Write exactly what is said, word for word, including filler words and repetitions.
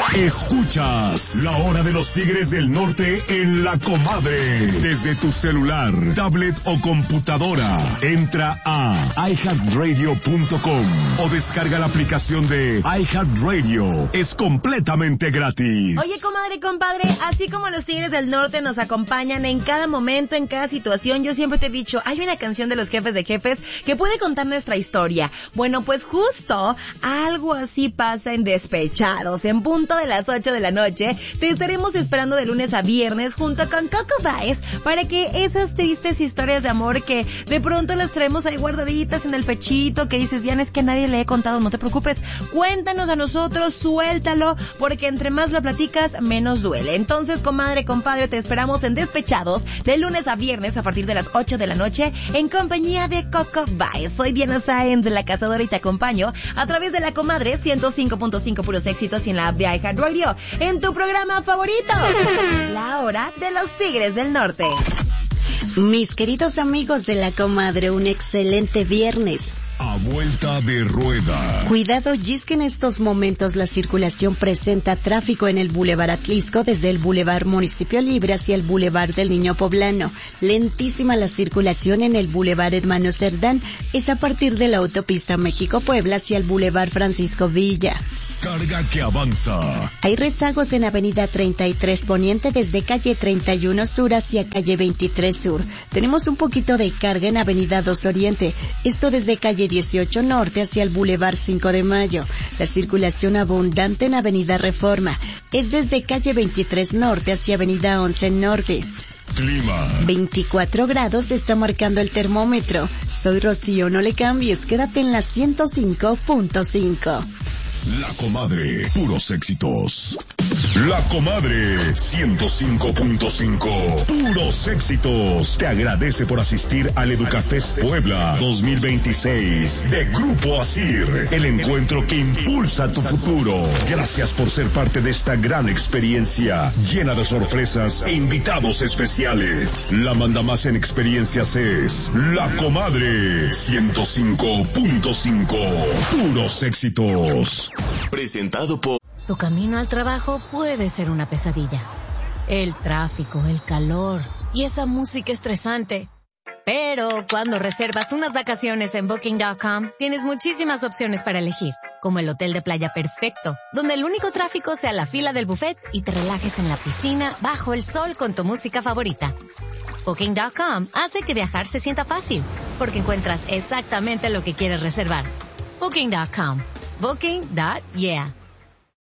Escuchas La Hora de los Tigres del Norte en La Comadre. Desde tu celular, tablet o computadora. Entra a i heart radio punto com o descarga la aplicación de iHeartRadio. Es completamente gratis. Oye, comadre, compadre, así como los Tigres del Norte nos acompañan en cada momento, en cada situación, yo siempre te he dicho, hay una canción de los Jefes de Jefes que puede contar nuestra historia. Bueno, pues justo algo así pasa en Despechados. En punto de las ocho de la noche, te estaremos esperando de lunes a viernes junto con Coco Baez para que esas tristes historias de amor que de pronto las traemos ahí guardaditas en el pechito, que dices, Diana, es que a nadie le he contado, no te preocupes, cuéntanos a nosotros, suéltalo, porque entre más lo platicas, menos duele. Entonces, comadre, compadre, te esperamos en Despechados de lunes a viernes a partir de las ocho de la noche en compañía de Coco Baez. Soy Diana Sáenz de La Cazadora y te acompaño a través de La Comadre ciento cinco punto cinco puros éxitos y en la app de iHeartRadio en tu programa favorito, La Hora de los Tigres del Norte. Mis queridos amigos de La Comadre, un excelente viernes. A vuelta de rueda. Cuidado, y es que en estos momentos la circulación presenta tráfico en el Boulevard Atlisco desde el Boulevard Municipio Libre hacia el Boulevard del Niño Poblano. Lentísima la circulación en el Boulevard Hermano Cerdán, es a partir de la autopista México-Puebla hacia el Boulevard Francisco Villa. Carga que avanza. Hay rezagos en Avenida treinta y tres Poniente desde calle treinta y uno Sur hacia calle veintitrés Sur. Tenemos un poquito de carga en Avenida dos Oriente, esto desde calle dieciocho Norte hacia el Boulevard cinco de Mayo. La circulación abundante en Avenida Reforma es desde calle veintitrés Norte hacia Avenida once Norte. Clima. veinticuatro grados está marcando el termómetro. Soy Rocío, no le cambies, quédate en la ciento cinco punto cinco. La Comadre, puros éxitos. La Comadre, ciento cinco punto cinco, puros éxitos. Te agradece por asistir al Educafest Puebla dos mil veintiséis de Grupo Asir, el encuentro que impulsa tu futuro. Gracias por ser parte de esta gran experiencia, llena de sorpresas e invitados especiales. La mandamás en experiencias es La Comadre, ciento cinco punto cinco, puros éxitos. Presentado por... Tu camino al trabajo puede ser una pesadilla. El tráfico, el calor y esa música estresante. Pero cuando reservas unas vacaciones en Booking punto com, tienes muchísimas opciones para elegir, como el hotel de playa perfecto, donde el único tráfico sea la fila del buffet y te relajes en la piscina bajo el sol con tu música favorita. Booking punto com hace que viajar se sienta fácil, porque encuentras exactamente lo que quieres reservar. Booking punto com. Booking. Yeah.